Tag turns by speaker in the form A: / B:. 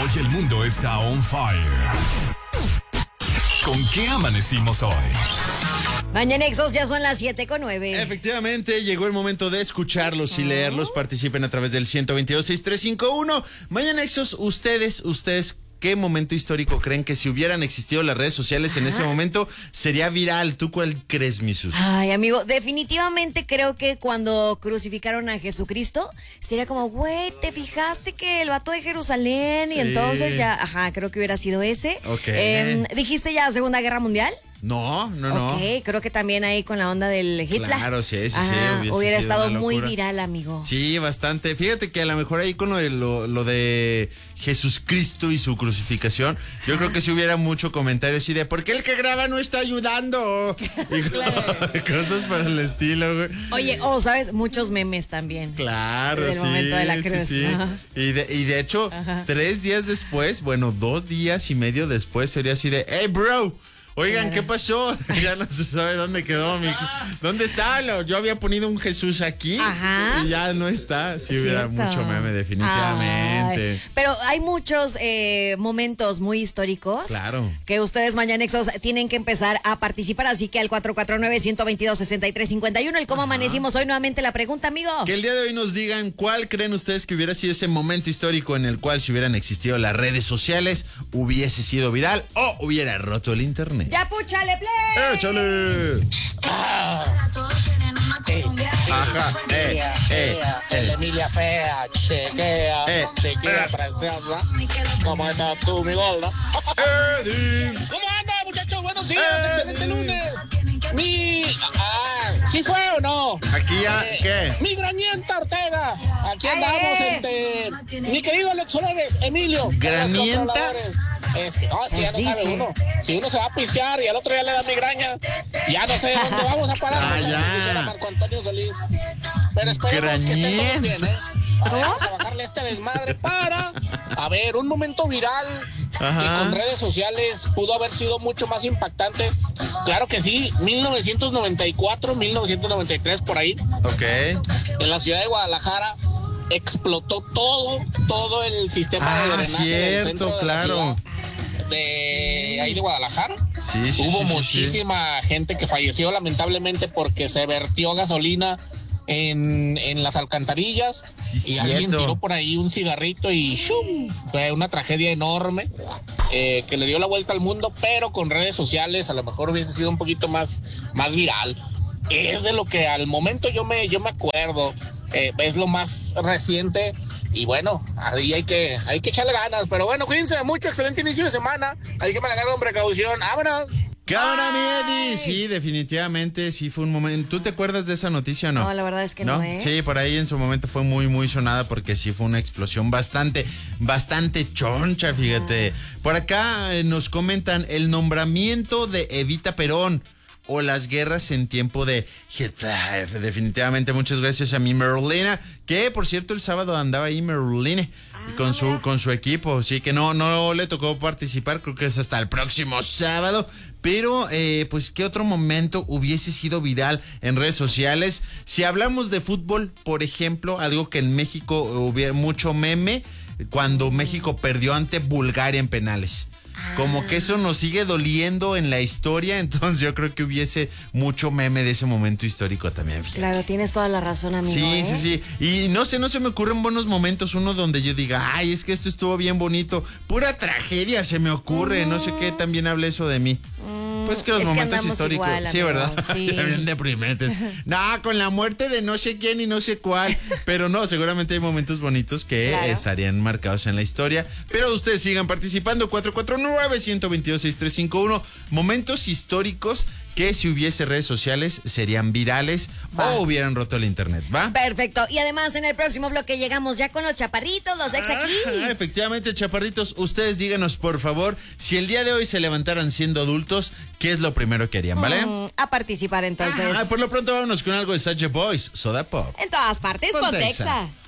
A: Hoy el mundo está on fire. ¿Con qué amanecimos hoy?
B: Mañanexos, ya son las 7:09.
C: Efectivamente, llegó el momento de escucharlos y leerlos. Participen a través del 122-6351. Mañanexos, ustedes, ¿qué momento histórico creen que si hubieran existido las redes sociales en ese momento sería viral? ¿Tú cuál crees, Misus?
B: Ay, amigo, definitivamente creo que cuando crucificaron a Jesucristo sería como, güey, ¿te fijaste que el vato de Jerusalén?
C: Sí.
B: Y entonces ya, creo que hubiera sido ese.
C: Ok.
B: ¿Dijiste ya Segunda Guerra Mundial?
C: No.
B: Ok, creo que también ahí con la onda del Hitler.
C: Claro, sí.
B: Hubiera estado muy viral, amigo.
C: Sí, bastante. Fíjate que a lo mejor ahí con lo de Jesucristo y su crucificación, yo creo que sí hubiera mucho comentario así de ¿por qué el que graba no está ayudando? Y cosas para el estilo, güey.
B: Oye, ¿sabes? Muchos memes también.
C: Claro,
B: del momento de la cruz.
C: Sí. Y de hecho, 3 días después, 2 días y medio después, sería así de hey, bro. Oigan, ¿qué pasó? Ya no se sabe dónde quedó ¿Dónde está? Yo había ponido un Jesús aquí y ya no está. Sí, hubiera mucho meme, definitivamente.
B: Ay, pero hay muchos momentos muy históricos.
C: Claro.
B: Que ustedes, Mañanexos, tienen que empezar a participar. Así que al 449-122-6351. El cómo amanecimos hoy, nuevamente la pregunta, amigo.
C: Que el día de hoy nos digan cuál creen ustedes que hubiera sido ese momento histórico en el cual, si hubieran existido las redes sociales, hubiese sido viral o hubiera roto el internet.
B: ¡Ya, púchale, play!
C: ¡Échale! Ajá,
D: el Emilia fea, chequea, preciosa. ¿Cómo estás tú, mi gorda? ¿Cómo andas, muchachos? Buenos días, excelente lunes. ¿Sí fue o no?
C: Aquí ya, ¿qué?
D: Mi Granienta Ortega. Aquí andamos, mi querido Alex Flores, Emilio.
C: ¿Granienta?
D: Es que ya no sabe uno. Si uno se va a pistear y al otro ya le da migraña, ya no sé dónde vamos a parar.
C: Ya.
D: Marco Antonio Solís. Pero esperemos que estén todos bien, Vamos a bajarle este desmadre para, un momento viral que con redes sociales pudo haber sido mucho más impactante. Claro que sí, 1994, 1993, por ahí.
C: Ok.
D: En la ciudad de Guadalajara explotó todo el sistema de drenaje del centro de la ciudad. De ahí de Guadalajara. Hubo muchísima gente que falleció lamentablemente porque se vertió gasolina en las alcantarillas y alguien tiró por ahí un cigarrito y ¡shum! Fue una tragedia enorme que le dio la vuelta al mundo, pero con redes sociales a lo mejor hubiese sido un poquito más viral. Es de lo que al momento yo me acuerdo, es lo más reciente. Y bueno, ahí hay que echarle ganas. Pero bueno, cuídense mucho, excelente inicio de semana. Hay que manejar con precaución. ¡Vámonos!
C: ¡Cámara, mi Eddie! Sí, definitivamente, sí fue un momento. ¿Tú te acuerdas de esa noticia o no?
B: No, la verdad es que no,
C: Sí, por ahí en su momento fue muy, muy sonada porque sí fue una explosión bastante choncha, fíjate. Por acá nos comentan el nombramiento de Evita Perón o las guerras en tiempo de Hitler. Definitivamente, muchas gracias a mi Merlina, que por cierto el sábado andaba ahí Merlina con su equipo, sí que no le tocó participar, creo que es hasta el próximo sábado. Pero, pues, ¿qué otro momento hubiese sido viral en redes sociales? Si hablamos de fútbol, por ejemplo, algo que en México hubiera mucho meme, cuando México perdió ante Bulgaria en penales. Como que eso nos sigue doliendo en la historia, entonces yo creo que hubiese mucho meme de ese momento histórico también, fíjate.
B: Claro, tienes toda la razón, amigo.
C: Sí. Y no se me ocurren buenos momentos, uno donde yo diga, ay, es que esto estuvo bien bonito. Pura tragedia se me ocurre, no sé qué también hable eso de mí. Pues que los momentos históricos,
B: igual,
C: sí,
B: amigo,
C: ¿verdad?
B: sí.
C: Bien deprimentes. No, con la muerte de no sé quién y no sé cuál. Pero no, seguramente hay momentos bonitos que estarían marcados en la historia. Pero ustedes sigan participando. 449-122-6351. Momentos históricos que si hubiese redes sociales serían virales o hubieran roto el internet, ¿va?
B: Perfecto. Y además en el próximo bloque llegamos ya con los chaparritos, los ex aquí.
C: Efectivamente, chaparritos, ustedes díganos por favor, si el día de hoy se levantaran siendo adultos, ¿qué es lo primero que harían, vale?
B: A participar entonces.
C: Por lo pronto vámonos con algo de Sacha Boys, Soda Pop.
B: En todas partes, Pontexa.